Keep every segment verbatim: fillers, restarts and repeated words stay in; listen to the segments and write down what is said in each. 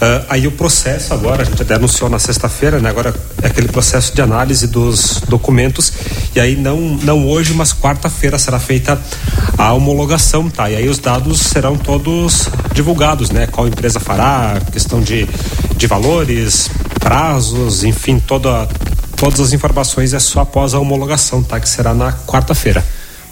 Uh, aí o processo agora, a gente até anunciou na sexta-feira, né? Agora é aquele processo de análise dos documentos, e aí não, não hoje, mas quarta-feira será feita a homologação, tá? E aí os dados serão todos divulgados, né? Qual empresa fará, questão de, de valores, prazos, enfim, toda, todas as informações é só após a homologação, tá? Que será na quarta-feira.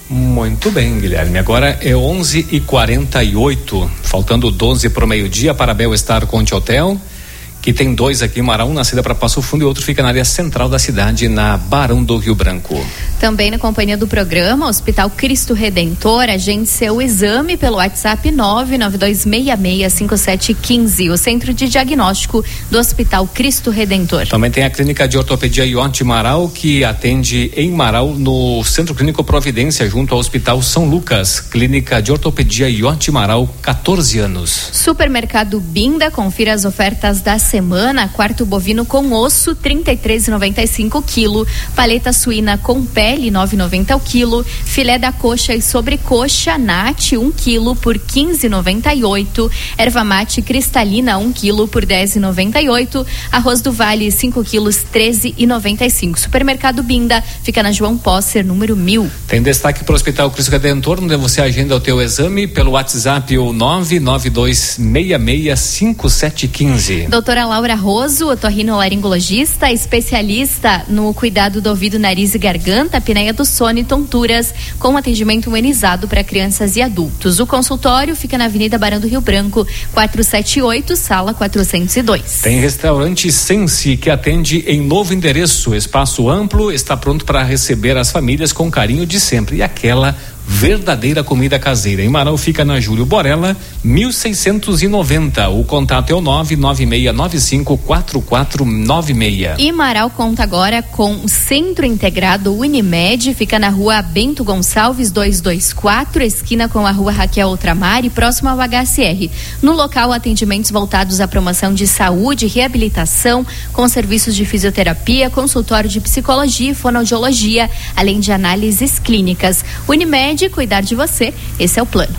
Muito bem, Guilherme. Agora é onze e quarenta e oito, faltando doze para o meio-dia, para a Bel-Estar Conte Hotel, que tem dois aqui em Marão, na saída para Passo Fundo, e outro fica na área central da cidade, na Barão do Rio Branco. Também na companhia do programa, Hospital Cristo Redentor, agende seu exame pelo WhatsApp nove nove dois seis seis cinco sete um cinco, o Centro de Diagnóstico do Hospital Cristo Redentor. Também tem a Clínica de Ortopedia Ionte Marau, que atende em Marau no Centro Clínico Providência, junto ao Hospital São Lucas. Clínica de Ortopedia Ionte Marau, catorze anos. Supermercado Binda, confira as ofertas da semana. Quarto bovino com osso, trinta e três reais e noventa e cinco quilo. Paleta suína com pele, nove reais e noventa o quilo. Filé da coxa e sobrecoxa Nat, um quilo por quinze reais e noventa e oito. Erva mate cristalina, um quilo por dez reais e noventa e oito. Arroz do Vale, cinco quilos, treze reais e noventa e cinco. Supermercado Binda, fica na João Posser, número mil. Tem destaque para o Hospital Cristo Redentor, onde você agenda o teu exame pelo WhatsApp, o nove nove dois seis seis cinco sete um cinco. Doutora Laura Roso, otorrinolaringologista, especialista no cuidado do ouvido, nariz e garganta, apneia do sono e tonturas, com atendimento humanizado para crianças e adultos. O consultório fica na Avenida Barão do Rio Branco, quatrocentos e setenta e oito, sala quatrocentos e dois. Tem restaurante Sense, que atende em novo endereço, espaço amplo, está pronto para receber as famílias com carinho de sempre, e aquela verdadeira comida caseira. Em Marau fica na Júlio Borella, mil seiscentos e noventa. O contato é o nove nove seis nove cinco quatro quatro nove seis. E Marau conta agora com o Centro Integrado Unimed, fica na Rua Bento Gonçalves duzentos e vinte e quatro, esquina com a Rua Raquel Ultramar, próximo ao H C R. No local, atendimentos voltados à promoção de saúde, reabilitação, com serviços de fisioterapia, consultório de psicologia e fonoaudiologia, além de análises clínicas. Unimed, cuidar de você, esse é o plano.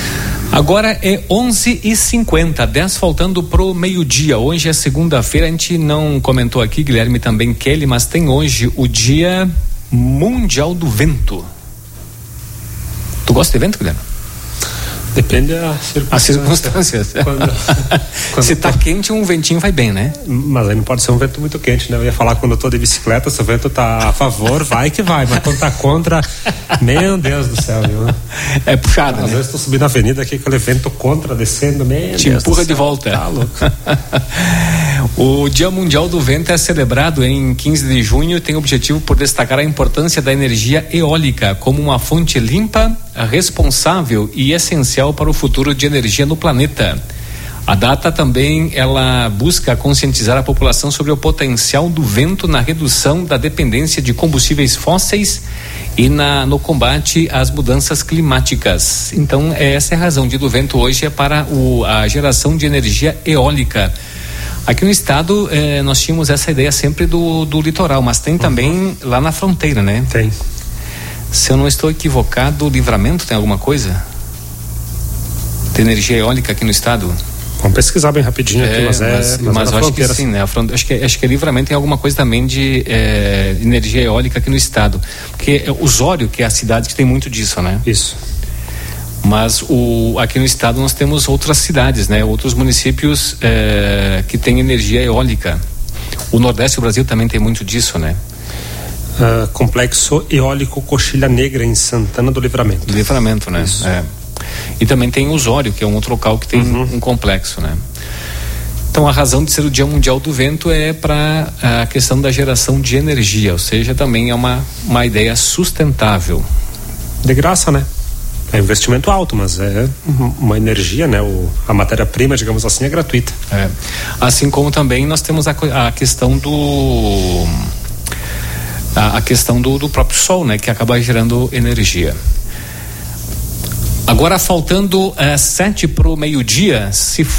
Agora é onze e cinquenta, dez faltando pro meio-dia. Hoje é segunda-feira, a gente não comentou aqui, Guilherme, também Kelly, mas tem hoje o Dia Mundial do Vento. Tu gosta de vento, Guilherme? Depende das circunstâncias. As circunstâncias. Quando, quando Se tá tô... quente, um ventinho vai bem, né? Mas aí não pode ser um vento muito quente, né? Eu ia falar quando eu tô de bicicleta, se o vento tá a favor, vai que vai. Mas quando tá contra, meu Deus do céu, viu? É puxado, Às né? vezes tô subindo a avenida aqui, aquele vento contra, descendo, meu Te Deus empurra de volta. Tá louco. O Dia Mundial do Vento é celebrado em quinze de junho e tem o objetivo por destacar a importância da energia eólica como uma fonte limpa, responsável e essencial para o futuro de energia no planeta. A data também ela busca conscientizar a população sobre o potencial do vento na redução da dependência de combustíveis fósseis e na, no combate às mudanças climáticas. Então, essa é a razão. O Dia do Vento hoje é para o, a geração de energia eólica. Aqui no estado eh, nós tínhamos essa ideia sempre do, do litoral, mas tem também uhum. lá na fronteira, né? Tem. Se eu não estou equivocado, o Livramento tem alguma coisa? Tem energia eólica aqui no estado? Vamos pesquisar bem rapidinho é, aqui, mas é Mas, mas mas é eu acho que sim, né? A front, acho, que, acho que Livramento tem alguma coisa também de eh, energia eólica aqui no estado. Porque é Osório, que é a cidade que tem muito disso, né? Isso. Mas o, aqui no estado nós temos outras cidades, né? Outros municípios eh, que têm energia eólica. O Nordeste do Brasil também tem muito disso, né? Uh, complexo eólico Coxilha Negra em Santana do Livramento. Do Livramento, né? Isso. É. E também tem Osório, que é um outro local que tem uhum. um complexo, né? Então a razão de ser o Dia Mundial do Vento é para a questão da geração de energia, ou seja, também é uma, uma ideia sustentável. De graça, né? É investimento alto, mas é uma energia, né? O, a matéria-prima, digamos assim, é gratuita. É. Assim como também nós temos a, a questão do a, a questão do, do próprio sol, né? Que acaba gerando energia. Agora faltando é, sete para o meio-dia, se for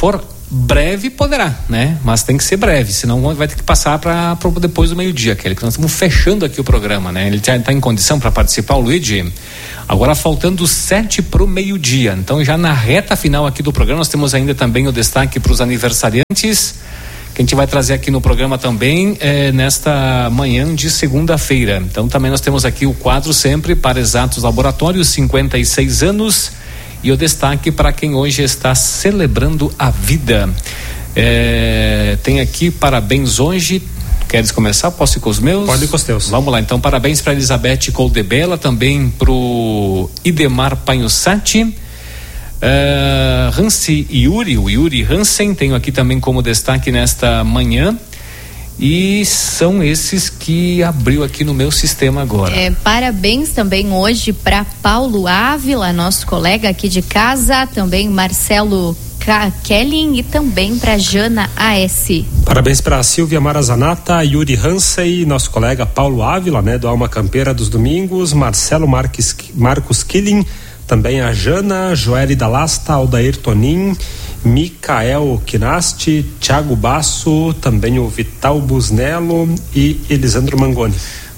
breve poderá, né? Mas tem que ser breve, senão vai ter que passar para depois do meio-dia, Kelly, que nós estamos fechando aqui o programa, né? Ele está em condição para participar, o Luigi? Agora faltando sete para o meio-dia, então já na reta final aqui do programa nós temos ainda também o destaque para os aniversariantes, que a gente vai trazer aqui no programa também é, nesta manhã de segunda-feira. Então também nós temos aqui o quadro sempre para Exatos Laboratórios, cinquenta e seis anos, e o destaque para quem hoje está celebrando a vida. É, tem aqui parabéns hoje. Queres começar? Posso ir com os meus? Pode ir com os teus. Vamos lá, então parabéns para Elizabeth Coldebella, também para o Idemar Panhussati, uh, Hansi Yuri, o Yuri Hansen, tenho aqui também como destaque nesta manhã. E são esses que abriu aqui no meu sistema agora. É, parabéns também hoje para Paulo Ávila, nosso colega aqui de casa, também Marcelo Kelling e também para Jana A S. Parabéns para Silvia Marazanata, Yuri Hansen, nosso colega Paulo Ávila, né, do Alma Campeira dos Domingos, Marcelo Marques, Marcos Killing, também a Jana, Joeli Dalasta, Aldair Tonin, Micael Kinasti, Thiago Basso, também o Vital Busnello e Elisandro Mangoni.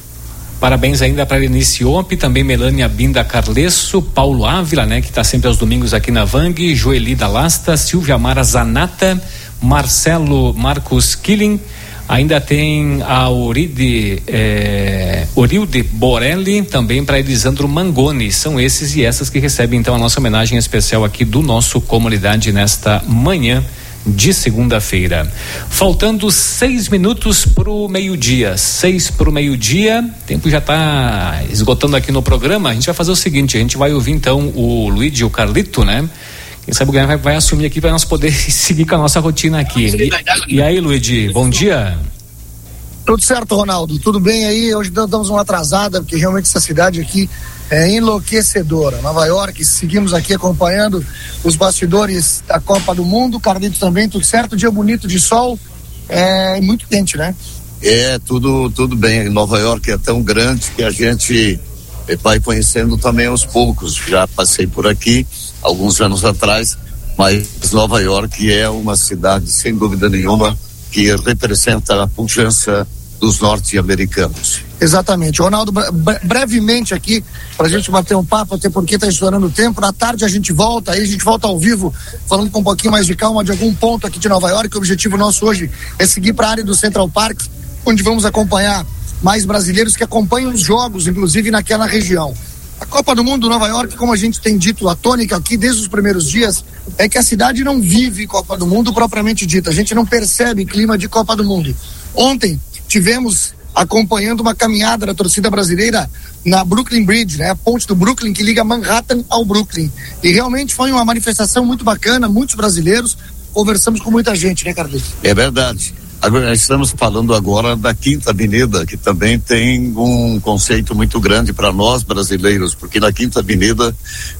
Parabéns ainda para Elenice Ope, também Melânia Binda Carlesso, Paulo Ávila, né, que está sempre aos domingos aqui na Vang, Joeli Dalasta, Silvia Mara Zanata, Marcelo Marcos Killing, ainda tem a Oride, é, Orilde Borelli, também para Elisandro Mangoni. São esses e essas que recebem então a nossa homenagem especial aqui do nosso Comunidade nesta manhã de segunda-feira. Faltando seis minutos para o meio-dia. Seis para o meio-dia. O tempo já está esgotando aqui no programa. A gente vai fazer o seguinte: a gente vai ouvir então o Luigi e o Carlito, né? Quem sabe o Guilherme vai, vai assumir aqui para nós poder seguir com a nossa rotina aqui. E, e aí, Luigi, bom dia. Tudo certo, Ronaldo, tudo bem aí? Hoje damos uma atrasada, porque realmente essa cidade aqui é enlouquecedora. Nova York, seguimos aqui acompanhando os bastidores da Copa do Mundo. Carlito também, tudo certo? Dia bonito de sol, é muito quente, né? É, tudo, tudo bem. Nova York é tão grande que a gente vai conhecendo também aos poucos. Já passei por aqui alguns anos atrás, mas Nova York é uma cidade, sem dúvida nenhuma, que representa a pujança dos norte-americanos. Exatamente. Ronaldo, bre- brevemente aqui, pra gente bater um papo, até porque tá estourando o tempo. Na tarde a gente volta, aí a gente volta ao vivo, falando com um pouquinho mais de calma de algum ponto aqui de Nova York. O objetivo nosso hoje é seguir para a área do Central Park, onde vamos acompanhar mais brasileiros que acompanham os jogos, inclusive naquela região. A Copa do Mundo Nova York, como a gente tem dito, a tônica aqui desde os primeiros dias é que a cidade não vive Copa do Mundo propriamente dita. A gente não percebe clima de Copa do Mundo. Ontem tivemos acompanhando uma caminhada da torcida brasileira na Brooklyn Bridge, né? A ponte do Brooklyn que liga Manhattan ao Brooklyn. E realmente foi uma manifestação muito bacana, muitos brasileiros, conversamos com muita gente, né, Carlos? É verdade. Agora, estamos falando agora da Quinta Avenida, que também tem um conceito muito grande para nós brasileiros, porque na Quinta Avenida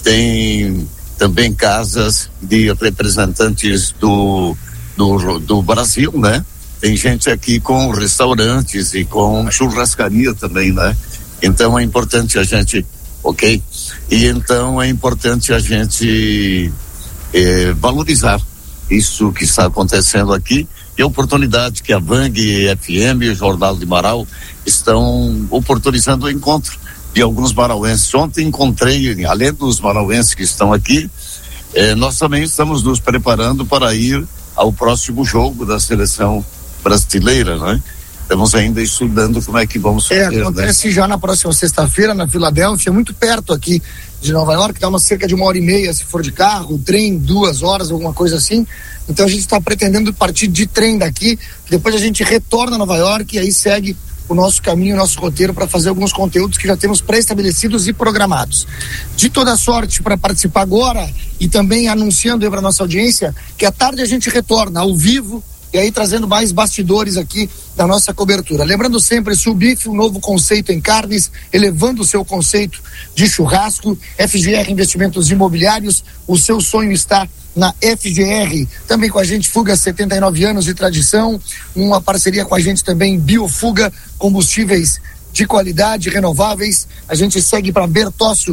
tem também casas de representantes do, do, do Brasil, né? Tem gente aqui com restaurantes e com churrascaria também, né? Então é importante a gente, ok? E então é importante a gente eh, valorizar isso que está acontecendo aqui e a oportunidade que a Vang, F M e o Jornal de Marau estão oportunizando o encontro de alguns marauenses. Ontem encontrei, além dos marauenses que estão aqui, eh, nós também estamos nos preparando para ir ao próximo jogo da seleção brasileira, né? Estamos ainda estudando como é que vamos fazer. É, acontece né? já na próxima sexta-feira na Filadélfia, muito perto aqui de Nova York, dá uma cerca de uma hora e meia se for de carro, trem, duas horas, alguma coisa assim. Então a gente está pretendendo partir de trem daqui, depois a gente retorna a Nova York e aí segue o nosso caminho, o nosso roteiro para fazer alguns conteúdos que já temos pré-estabelecidos e programados. De toda sorte para participar agora e também anunciando aí para nossa audiência que à tarde a gente retorna ao vivo e aí trazendo mais bastidores aqui da nossa cobertura. Lembrando sempre, Subif, um novo conceito em carnes, elevando o seu conceito de churrasco. F G R Investimentos Imobiliários, o seu sonho está na F G R. Também com a gente Fuga, setenta e nove anos de tradição, uma parceria com a gente também Biofuga, combustíveis de qualidade, renováveis. A gente segue para Bertosso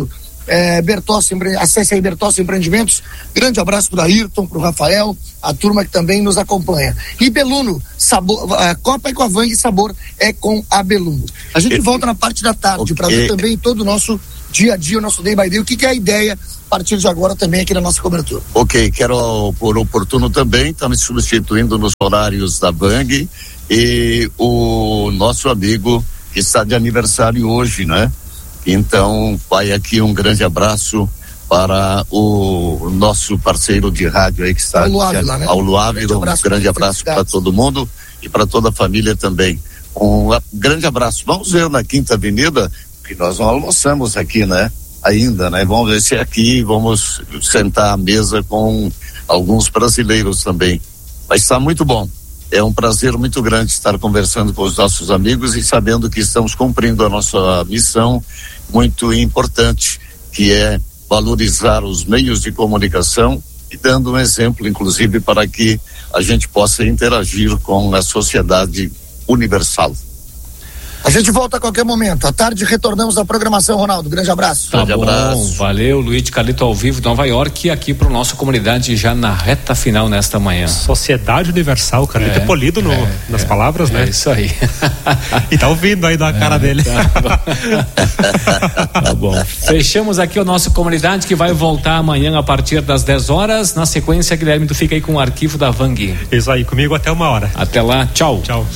é, Bertossi, acesse aí Bertossi Empreendimentos. Grande abraço para o Ayrton, para o Rafael, a turma que também nos acompanha. E Beluno, sabor, a Copa é com a Vang, sabor é com a Beluno. A gente volta na parte da tarde okay. para ver também todo o nosso dia a dia, o nosso day by day, o que, que é a ideia a partir de agora também aqui na nossa cobertura. Ok, quero por oportuno também, estar me substituindo nos horários da Vang e o nosso amigo que está de aniversário hoje, né? Então vai aqui um grande abraço para o nosso parceiro de rádio aí que está Paulo Ávila, né? Paulo Ávila, um grande abraço para todo mundo e para toda a família também. Um grande abraço. Vamos ver na Quinta Avenida, que nós não almoçamos aqui, né? Ainda, né? Vamos ver se aqui vamos sentar à mesa com alguns brasileiros também. Vai estar muito bom. É um prazer muito grande estar conversando com os nossos amigos e sabendo que estamos cumprindo a nossa missão muito importante, que é valorizar os meios de comunicação e dando um exemplo, inclusive, para que a gente possa interagir com a sociedade universal. A gente volta a qualquer momento. À tarde retornamos à programação, Ronaldo. Grande abraço. Tá Grande bom, abraço. Valeu, Luiz de Carlito ao vivo de Nova York, aqui para o nosso comunidade já na reta final nesta manhã. Sociedade Universal, Carlito é, polido no, é, nas é, palavras, né? É isso aí. E tá ouvindo aí da é, cara dele. Tá, tá bom. Fechamos aqui o nosso comunidade que vai voltar amanhã a partir das dez horas. Na sequência, Guilherme, tu fica aí com o arquivo da Vang. Isso aí, comigo até uma hora. Até lá, tchau. Tchau.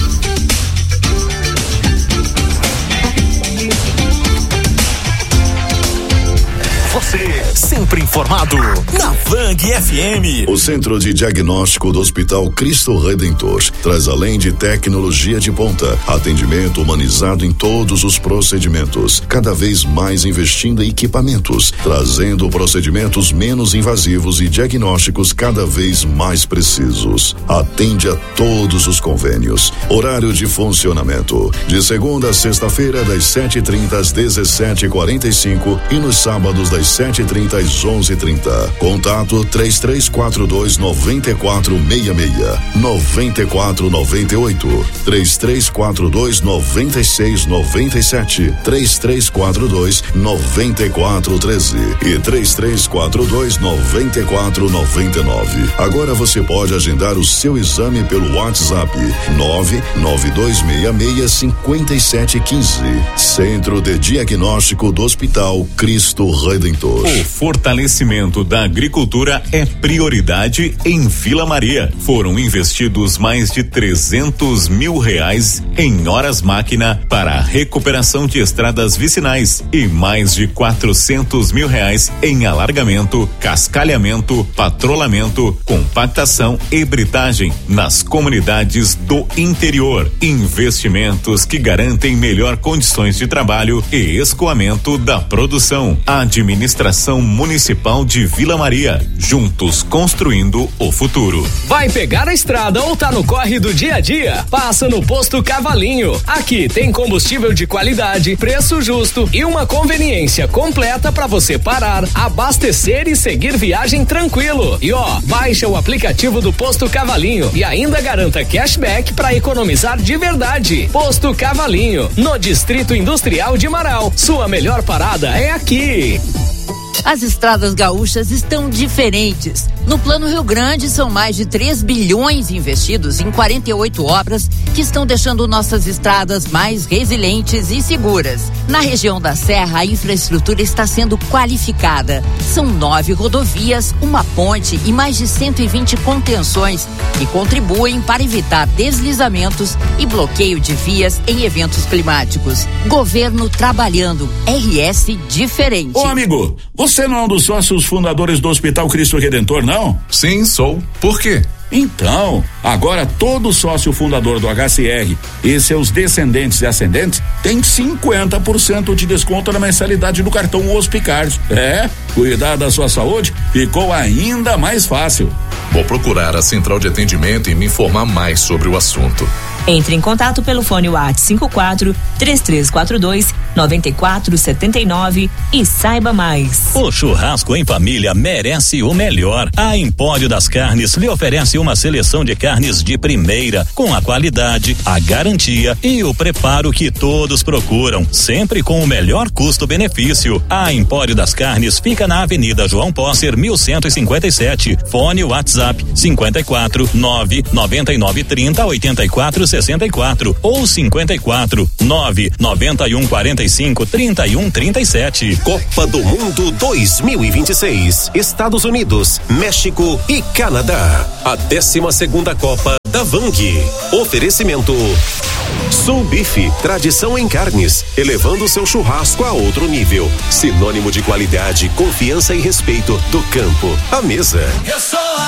Você sempre informado na Vang F M. O Centro de Diagnóstico do Hospital Cristo Redentor traz, além de tecnologia de ponta, atendimento humanizado em todos os procedimentos, cada vez mais investindo em equipamentos, trazendo procedimentos menos invasivos e diagnósticos cada vez mais precisos. Atende a todos os convênios. Horário de funcionamento: de segunda a sexta-feira, das sete e trinta às dezessete e quarenta e cinco e nos sábados das sete e trinta às onze e trinta. Contato três três quatro dois nove quatro seis seis, nove quatro nove oito, três três quatro dois nove seis nove sete, três três quatro dois nove quatro um três e três três quatro dois nove quatro nove nove. Agora você pode agendar o seu exame pelo WhatsApp nove nove dois seis seis cinco sete um cinco. Centro de Diagnóstico do Hospital Cristo Redentor. O fortalecimento da agricultura é prioridade em Vila Maria. Foram investidos mais de trezentos mil reais em horas máquina para a recuperação de estradas vicinais e mais de quatrocentos mil reais em alargamento, cascalhamento, patrulhamento, compactação e britagem nas comunidades do interior. Investimentos que garantem melhor condições de trabalho e escoamento da produção. Administração Administração Municipal de Vila Maria, juntos construindo o futuro. Vai pegar a estrada ou tá no corre do dia a dia? Passa no Posto Cavalinho. Aqui tem combustível de qualidade, preço justo e uma conveniência completa para você parar, abastecer e seguir viagem tranquilo. E ó, baixa o aplicativo do Posto Cavalinho e ainda garanta cashback para economizar de verdade. Posto Cavalinho, no Distrito Industrial de Marau. Sua melhor parada é aqui. As estradas gaúchas estão diferentes. No Plano Rio Grande, são mais de três bilhões investidos em quarenta e oito obras que estão deixando nossas estradas mais resilientes e seguras. Na região da Serra, a infraestrutura está sendo qualificada. São nove rodovias, uma ponte e mais de cento e vinte contenções que contribuem para evitar deslizamentos e bloqueio de vias em eventos climáticos. Governo trabalhando. R S diferente. Ô amigo, você não é um dos sócios fundadores do Hospital Cristo Redentor, não? Sim, sou. Por quê? Então, agora todo sócio fundador do H C R e seus descendentes e ascendentes tem cinquenta por cento de desconto na mensalidade do cartão Hospicard. É, cuidar da sua saúde ficou ainda mais fácil. Vou procurar a central de atendimento e me informar mais sobre o assunto. Entre em contato pelo fone WhatsApp cinco quatro três três quatro dois nove quatro sete nove e saiba mais. O churrasco em família merece o melhor. A Empório das Carnes lhe oferece uma seleção de carnes de primeira, com a qualidade, a garantia e o preparo que todos procuram, sempre com o melhor custo-benefício. A Empório das Carnes fica na Avenida João Posser, mil cento e cinquenta e sete. Fone WhatsApp cinquenta e quatro nove noventa e nove trinta oitenta e quatro sessenta e quatro ou cinquenta e quatro nove noventa e um quarenta e cinco trinta e um trinta e sete. Copa do Mundo dois mil e vinte e seis, Estados Unidos, México e Canadá. A décima segunda Copa da Vang. Oferecimento Sul Bife, tradição em carnes, elevando seu churrasco a outro nível. Sinônimo de qualidade, confiança e respeito do campo à mesa. Eu sou a